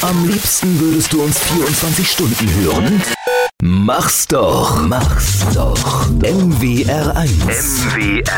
Am liebsten würdest du uns 24 Stunden hören? Mach's doch. MWR1.